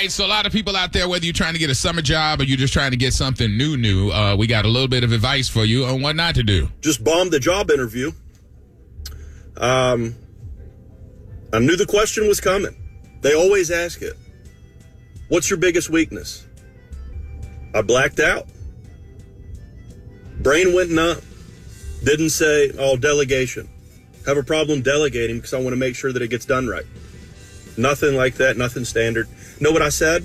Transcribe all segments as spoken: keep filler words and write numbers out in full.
right, so a lot of people out there, whether you're trying to get a summer job or you're just trying to get something new, new, uh, we got a little bit of advice for you on what not to do. Just bombed the job interview. Um, I knew the question was coming. They always ask it. What's your biggest weakness? I blacked out. Brain went numb. Didn't say, oh, delegation. Have a problem delegating because I want to make sure that it gets done right. Nothing like that, nothing standard. Know what I said?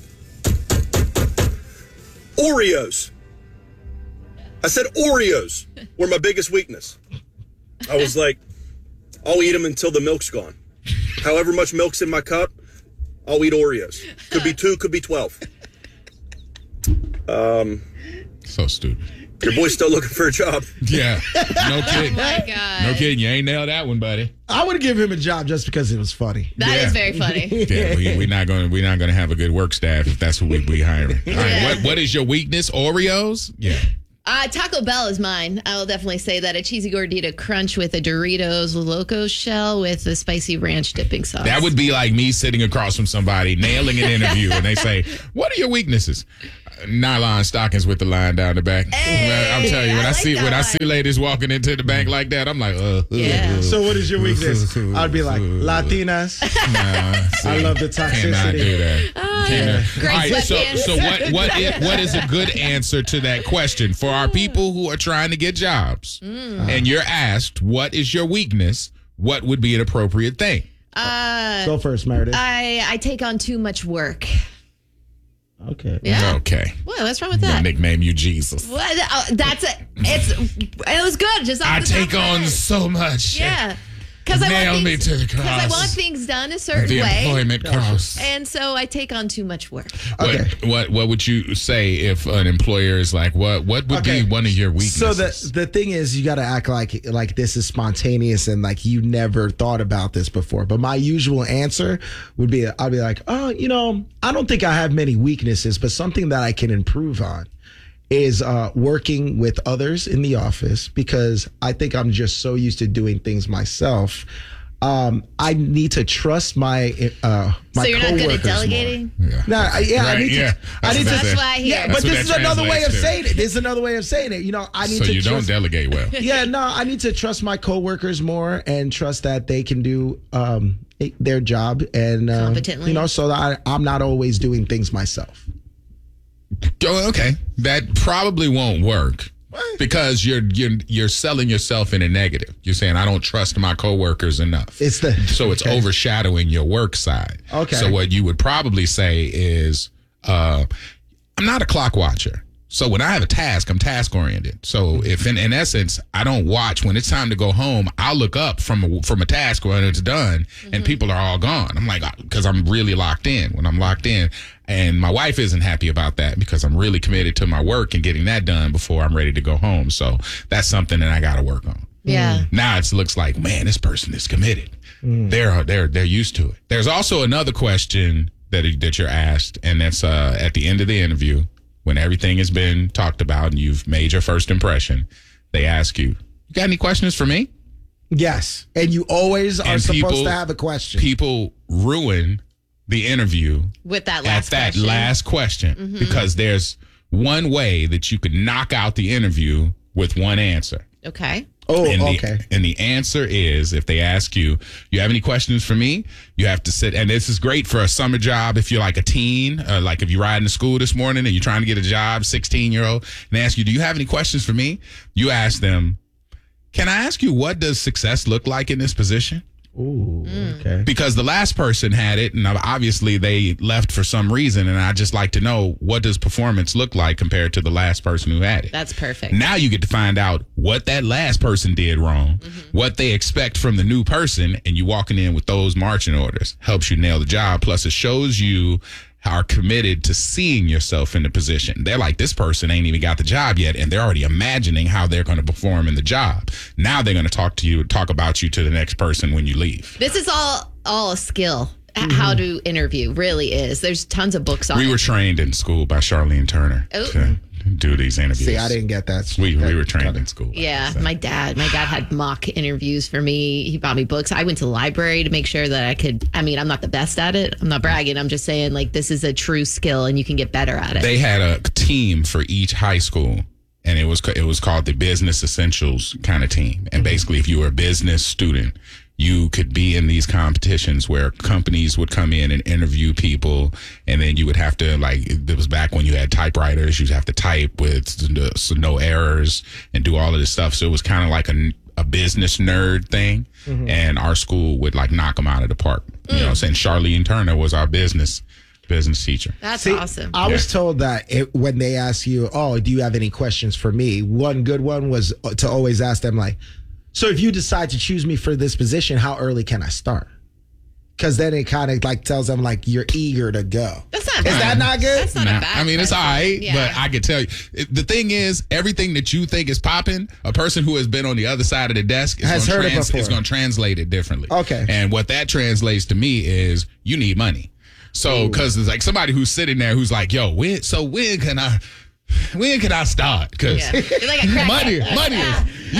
Oreos. I said Oreos were my biggest weakness. I was like, I'll eat them until the milk's gone. However much milk's in my cup, I'll eat Oreos. Could be two, could be twelve. Um, so stupid. Your boy's still looking for a job. Yeah. No kidding. Oh, my God. No kidding. You ain't nailed that one, buddy. I would give him a job just because it was funny. That Yeah. is very funny. Yeah, we, we're not going. We're not going to have a good work staff if that's what we we hiring. All right. Yeah. What What is your weakness? Oreos? Yeah. Uh, Taco Bell is mine. I will definitely say that. A cheesy gordita crunch with a Doritos Loco shell with a spicy ranch dipping sauce. That would be like me sitting across from somebody, nailing an interview, and they say, "What are your weaknesses?" Nylon stockings with the line down the back. Hey, I'm telling you, when I, I like see that when I one. see ladies walking into the bank like that, I'm like, uh, Yeah. uh, So what is your weakness? I'd be like, Latinas. nah, see, I love the cannot toxicity. do that. Oh, Cannot. Great All right, so sweatpants. so what what is, what is a good answer to that question for our people who are trying to get jobs? Mm. And you're asked, what is your weakness? What would be an appropriate thing? Uh, Go first, Meredith. I, I take on too much work. Okay. Yeah. Okay. What? What's wrong with I'm gonna that? nickname you Jesus. What? Oh, that's it. It's it was good. Just off I the top take of my on head. so much. Yeah. Because I Nail want me things, to the 'cause I cross. want things done a certain The way, employment cross. and so I take on too much work. Okay. What, what what would you say if an employer is like, what what would Okay. be one of your weaknesses? So the the thing is, you got to act like like this is spontaneous and like you never thought about this before. But my usual answer would be, I'd be like, oh, you know, I don't think I have many weaknesses, but something that I can improve on is uh, working with others in the office, because I think I'm just so used to doing things myself. Um, I need to trust my uh, my So you're not good at coworkers more. delegating? yeah. No, I, yeah, I Right, need to. yeah. I That's need what to. that That's what I hear. Yeah, That's but what this that is another way of translates to. saying it. This is another way of saying it. You know, I need So to you trust. don't delegate well. Yeah, no, I need to trust my coworkers more and trust that they can do um, their job and um, Competently. You know, so that I, I'm not always doing things myself. Oh, okay. That probably won't work. Because you're you're you're selling yourself in a negative. You're saying I don't trust my coworkers enough. It's the so it's okay. overshadowing your work side. Okay. So what you would probably say is, uh, I'm not a clock watcher. So when I have a task, I'm task oriented. So if in, in essence I don't watch when it's time to go home, I'll look up from a, from a task when it's done and people are all gone. I'm like, because I'm really locked in. When I'm locked in, and my wife isn't happy about that because I'm really committed to my work and getting that done before I'm ready to go home. So that's something that I got to work on. Yeah. Now it looks like, man, this person is committed. They're they're they're used to it. There's also another question that that you're asked, and that's uh, at the end of the interview when everything has been talked about and you've made your first impression. They ask you, "You got any questions for me?" Yes, and you always are And supposed people- to have a question. People ruin the interview With that at last that question. last question because there's one way that you could knock out the interview with one answer. Okay. oh, And the, okay. and the answer is, if they ask you, you have any questions for me? You have to sit, and this is great for a summer job if you're like a teen, uh, like if you're riding to school this morning and you're trying to get a job, sixteen-year-old, and they ask you, do you have any questions for me? You ask them, can I ask you, what does success look like in this position? Ooh, okay. Because the last person had it, and obviously they left for some reason, and I just like to know, what does performance look like compared to the last person who had it? That's perfect. Now you get to find out what that last person did wrong, what they expect from the new person, and you walking in with those marching orders helps you nail the job. Plus, it shows you are committed to seeing yourself in the position. They're like, this person ain't even got the job yet, and they're already imagining how they're going to perform in the job. Now they're going to talk to you, talk about you to the next person when you leave. This is all all a skill. H- How to interview really is. There's tons of books on We it. were trained in school by Charlene Turner Oh. to do these interviews. See, I didn't get that. We that we were trained kind of- in school. Yeah, So. my dad. My dad had mock interviews for me. He bought me books. I went to the library to make sure that I could. I mean, I'm not the best at it. I'm not bragging. I'm just saying, like, this is a true skill, and you can get better at it. They had a team for each high school, and it was it was called the Business Essentials kind of team. And basically, if you were a business student, you could be in these competitions where companies would come in and interview people, and then you would have to, like, it was back when you had typewriters, you'd have to type with no errors and do all of this stuff. So it was kind of like a, a business nerd thing, mm-hmm. and our school would, like, knock them out of the park. You mm. know what I'm saying? Charlene Turner was our business business teacher. That's See, awesome. I yeah. was told that it, when they ask you, oh, do you have any questions for me? One good one was to always ask them, like, so if you decide to choose me for this position, how early can I start? Because then it kind of like tells them like you're eager to go. That's not Is bad. that not good? That's not Nah, a bad I mean, it's all question. right, Yeah. but I could tell you. it- The thing is, everything that you think is popping, a person who has been on the other side of the desk is Has gonna heard it trans- before. is going to translate it differently. Okay. And what that translates to me is you need money. So, because it's like somebody who's sitting there who's like, yo, when, so when can I, when can I start? Because Yeah. You're like a crackhead. money, money is,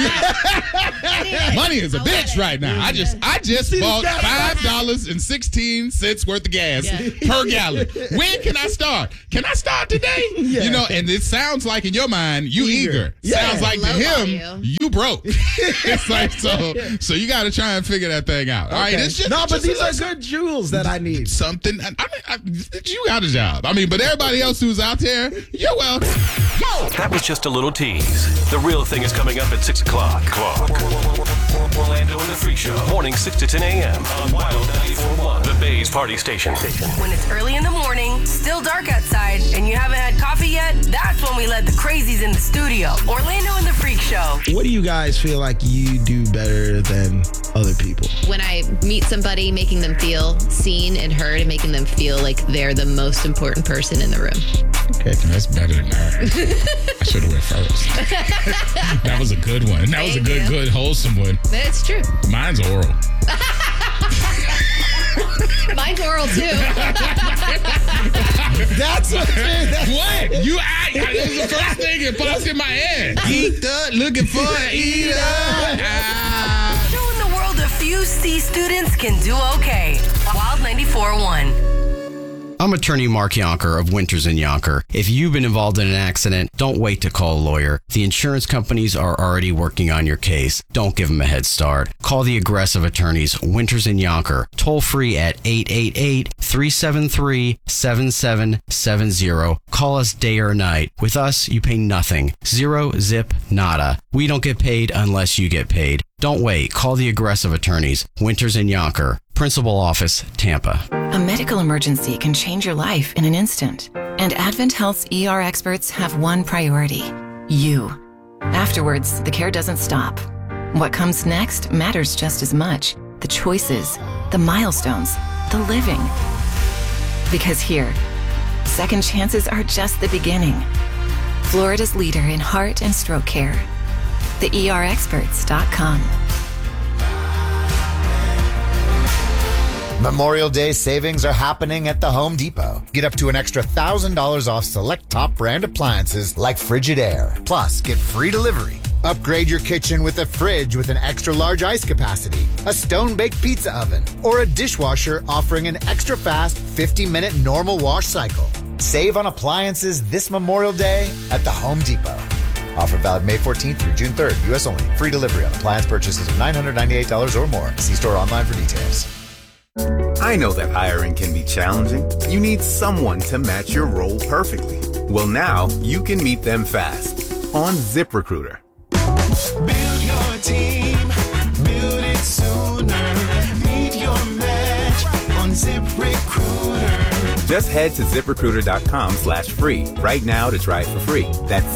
Money money is a I'll bitch let it. right now. I just, I just bought five dollars and sixteen cents worth of gas Yeah. per gallon. When can I start? Can I start today? Yeah. You know, and it sounds like in your mind you eager. Eager. Yeah. Sounds like to Lowball him you. you broke. It's like so. So you got to try and figure that thing out. All right, Okay. it's just no, but just a these are little- good jewels that I need. something. I, I mean, I, you got a job. I mean, but everybody else who's out there, you're welcome. That was just a little tease. The real thing is coming up at six o'clock. Clock. Orlando and the Freak Show. Morning six to ten a.m. on Wild ninety-four point one. The Bay's Party Station. When it's early in the morning, still dark outside, and you haven't had coffee yet, that's when we let the crazies in the studio. Orlando and the Freak Show. What do you guys feel like you do better than other people? When I meet somebody, making them feel seen and heard and making them feel like they're the most important person in the room. Okay, that's better than that. I should have went first. That was a good one. That was a Thank good, you. good, wholesome one. It's true. Mine's oral. Mine's oral too. That's what. That's, What? You I, I, it was the first thing that popped in my head. Geeked up, looking for an eater. Ah. Showing the world a few C students can do okay. Wild ninety-four point one. I'm attorney Mark Yonker of Winters and Yonker. If you've been involved in an accident, don't wait to call a lawyer. The insurance companies are already working on your case. Don't give them a head start. Call the aggressive attorneys, Winters and Yonker, toll free at eight eight eight, three seven three, seven seven seven zero. Call us day or night. With us, you pay nothing. Zero, zip, nada. We don't get paid unless you get paid. Don't wait. Call the aggressive attorneys, Winters and Yonker. Principal office, Tampa. A medical emergency can change your life in an instant. And Advent Health's E R experts have one priority: you. Afterwards, the care doesn't stop. What comes next matters just as much. The choices, the milestones, the living. Because here, second chances are just the beginning. Florida's leader in heart and stroke care. the E R experts dot com. Memorial Day savings are happening at the Home Depot. Get up to an extra one thousand dollars off select top brand appliances like Frigidaire. Plus, get free delivery. Upgrade your kitchen with a fridge with an extra large ice capacity, a stone-baked pizza oven, or a dishwasher offering an extra fast fifty minute normal wash cycle. Save on appliances this Memorial Day at the Home Depot. Offer valid May fourteenth through June third. U S only. Free delivery on appliance purchases of nine hundred ninety-eight dollars or more. See store online for details. I know that hiring can be challenging. You need someone to match your role perfectly. Well, now you can meet them fast on ZipRecruiter. Build your team, build it sooner. Meet your match on ZipRecruiter. Just head to ZipRecruiter.com slash free right now to try it for free. That's